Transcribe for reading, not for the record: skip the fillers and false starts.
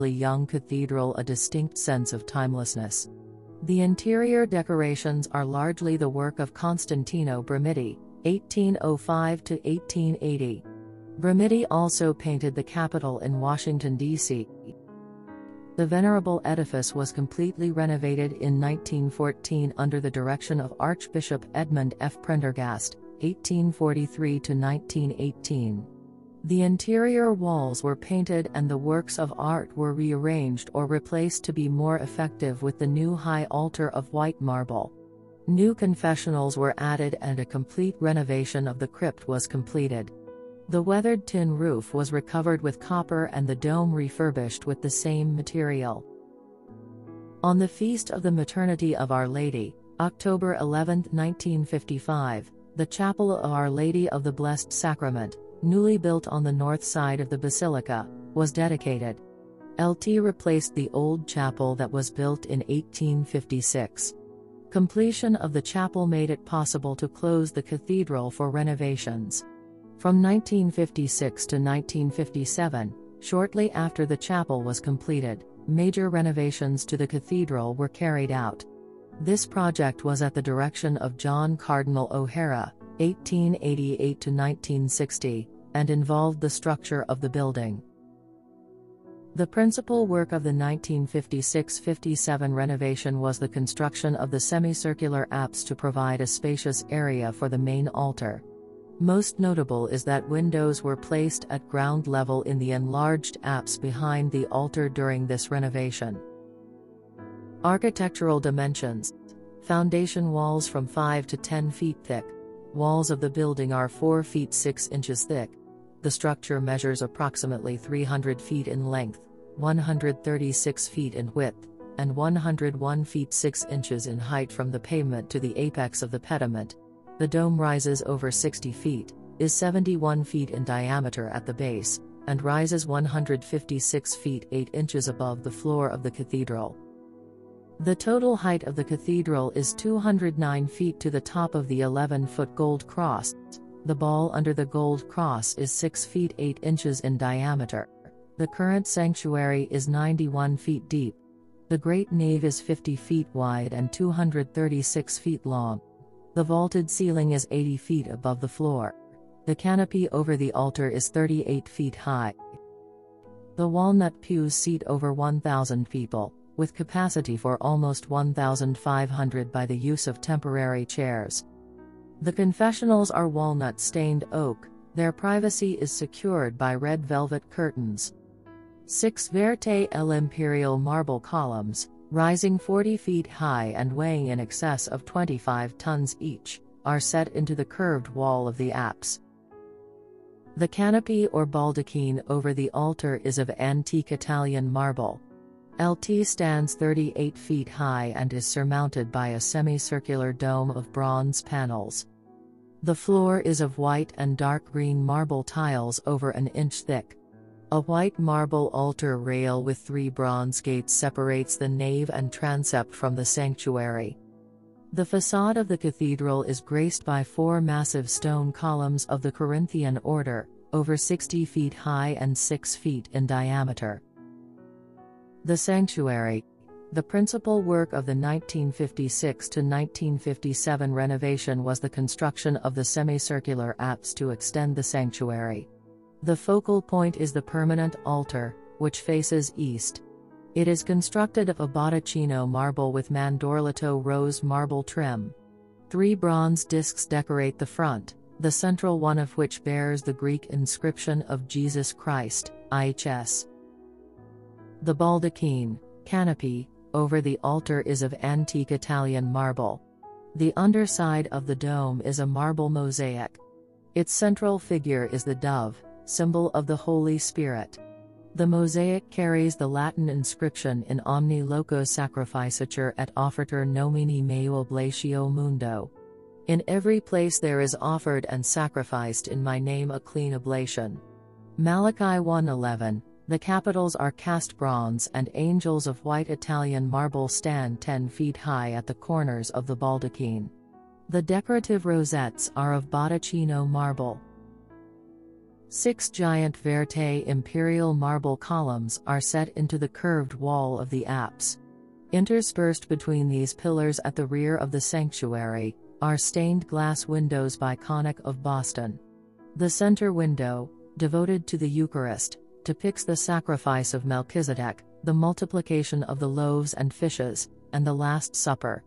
young cathedral a distinct sense of timelessness. The interior decorations are largely the work of Constantino Bramiti, 1805 to 1880. Bramiti also painted the Capitol in Washington, D.C. The venerable edifice was completely renovated in 1914 under the direction of Archbishop Edmund F. Prendergast, 1843 to 1918. The interior walls were painted and the works of art were rearranged or replaced to be more effective with the new high altar of white marble. New confessionals were added and a complete renovation of the crypt was completed. The weathered tin roof was recovered with copper and the dome refurbished with the same material. On the Feast of the Maternity of Our Lady, October 11, 1955, the Chapel of Our Lady of the Blessed Sacrament, newly built on the north side of the basilica, was dedicated. LT replaced the old chapel that was built in 1856. Completion of the chapel made it possible to close the cathedral for renovations. From 1956 to 1957, shortly after the chapel was completed, major renovations to the cathedral were carried out. This project was at the direction of John Cardinal O'Hara, 1888 to 1960, and involved the structure of the building. The principal work of the 1956-57 renovation was the construction of the semicircular apse to provide a spacious area for the main altar. Most notable is that windows were placed at ground level in the enlarged apse behind the altar during this renovation. Architectural dimensions. Foundation walls from 5 to 10 feet thick. Walls of the building are 4 feet 6 inches thick. The structure measures approximately 300 feet in length, 136 feet in width, and 101 feet 6 inches in height from the pavement to the apex of the pediment. The dome rises over 60 feet, is 71 feet in diameter at the base, and rises 156 feet 8 inches above the floor of the cathedral. The total height of the cathedral is 209 feet to the top of the 11-foot gold cross. The ball under the gold cross is 6 feet 8 inches in diameter. The current sanctuary is 91 feet deep. The great nave is 50 feet wide and 236 feet long. The vaulted ceiling is 80 feet above the floor. The canopy over the altar is 38 feet high. The walnut pews seat over 1,000 people, with capacity for almost 1,500 by the use of temporary chairs. The confessionals are walnut-stained oak, their privacy is secured by red velvet curtains. 6 Verte El Imperial marble columns, rising 40 feet high and weighing in excess of 25 tons each, are set into the curved wall of the apse. The canopy or baldachin over the altar is of antique Italian marble. LT stands 38 feet high and is surmounted by a semicircular dome of bronze panels. The floor is of white and dark green marble tiles over an inch thick. A white marble altar rail with 3 bronze gates separates the nave and transept from the sanctuary. The facade of the cathedral is graced by 4 massive stone columns of the Corinthian order, over 60 feet high and 6 feet in diameter. The sanctuary. The principal work of the 1956 to 1957 renovation was the construction of the semicircular apse to extend the sanctuary. The focal point is the permanent altar, which faces east. It is constructed of a baldacchino marble with mandorlato rose marble trim. 3 bronze discs decorate the front, the central one of which bears the Greek inscription of Jesus Christ, IHS. The baldachin, canopy, over the altar is of antique Italian marble. The underside of the dome is a marble mosaic. Its central figure is the dove, symbol of the Holy Spirit. The mosaic carries the Latin inscription in Omni loco sacrificatur et offertur nomini meo oblatio mundo. In every place there is offered and sacrificed in my name a clean oblation. Malachi 1:11. The capitals are cast bronze and angels of white Italian marble stand 10 feet high at the corners of the baldachin. The decorative rosettes are of baldacchino marble. 6 giant Verte imperial marble columns are set into the curved wall of the apse. Interspersed between these pillars at the rear of the sanctuary are stained glass windows by Konik of Boston. The center window, devoted to the Eucharist, depicts the sacrifice of Melchizedek, the multiplication of the loaves and fishes, and the Last Supper,